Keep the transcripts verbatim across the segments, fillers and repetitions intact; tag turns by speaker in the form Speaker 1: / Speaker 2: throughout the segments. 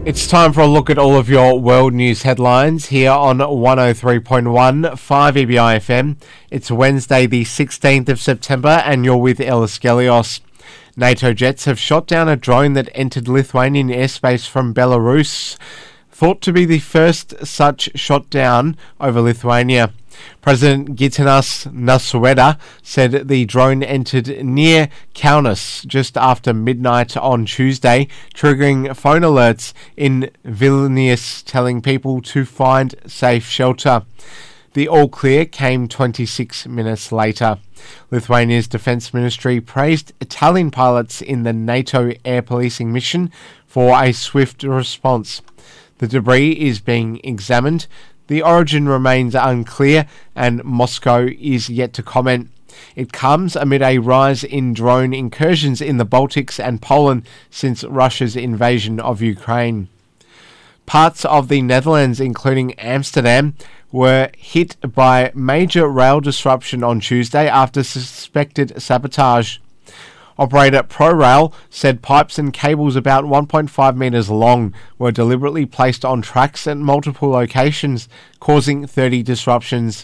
Speaker 1: It's time for a look at all of your world news headlines here on one oh three point one five E B I F M. It's Wednesday the sixteenth of September and you're with Ellis Gelios. NATO jets have shot down a drone that entered Lithuanian airspace from Belarus, thought to be the first such shot down over Lithuania. President Gitanas Nausėda said the drone entered near Kaunas just after midnight on Tuesday, triggering phone alerts in Vilnius telling people to find safe shelter. The all clear came twenty-six minutes later. Lithuania's defence ministry praised Italian pilots in the NATO air policing mission for a swift response. The debris is being examined. The origin remains unclear and Moscow is yet to comment. It comes amid a rise in drone incursions in the Baltics and Poland since Russia's invasion of Ukraine. Parts of the Netherlands, including Amsterdam, were hit by major rail disruption on Tuesday after suspected sabotage. Operator ProRail said pipes and cables about one point five metres long were deliberately placed on tracks at multiple locations, causing thirty disruptions.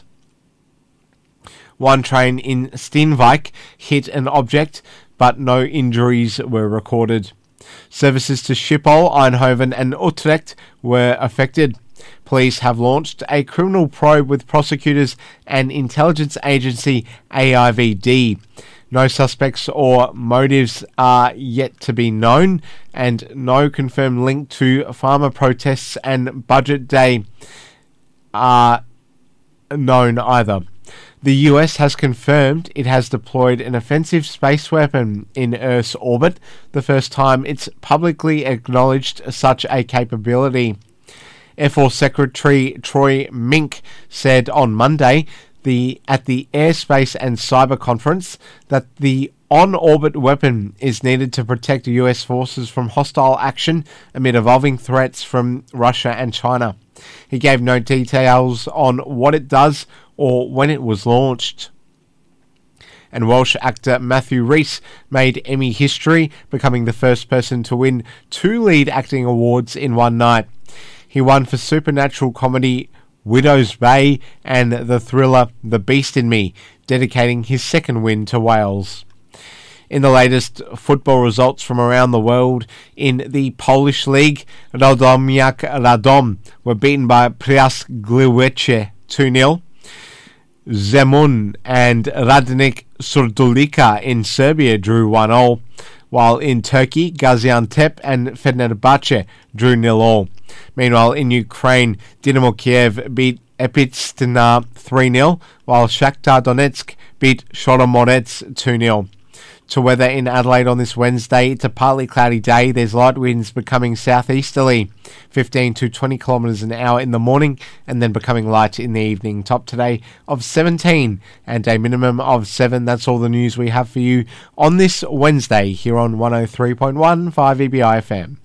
Speaker 1: One train in Steenwijk hit an object, but no injuries were recorded. Services to Schiphol, Eindhoven and Utrecht were affected. Police have launched a criminal probe with prosecutors and intelligence agency A I V D. No suspects or motives are yet to be known, and no confirmed link to farmer protests and Budget Day are known either. The U S has confirmed it has deployed an offensive space weapon in Earth's orbit, the first time it's publicly acknowledged such a capability. Air Force Secretary Troy Mink said on Monday the at the Airspace and Cyber Conference that the on-orbit weapon is needed to protect U S forces from hostile action amid evolving threats from Russia and China. He gave no details on what it does or when it was launched. And Welsh actor Matthew Rhys made Emmy history, becoming the first person to win two lead acting awards in one night. He won for supernatural comedy Widow's Bay and the thriller The Beast in Me, dedicating his second win to Wales. In the latest football results from around the world, in the Polish league, Radomiak Radom were beaten by Piast Gliwice two nil. Zemun and Radnik Surdulica in Serbia drew one all, while in Turkey, Gaziantep and Fenerbahce drew nil all. Meanwhile, in Ukraine, Dynamo Kiev beat Epitstina three nil, while Shakhtar Donetsk beat Shoromorets two nil. To weather in Adelaide on this Wednesday, it's a partly cloudy day. There's light winds becoming southeasterly, fifteen to twenty kilometres an hour in the morning, and then becoming light in the evening. Top today of seventeen and a minimum of seven. That's all the news we have for you on this Wednesday here on one oh three point one five E B I F M.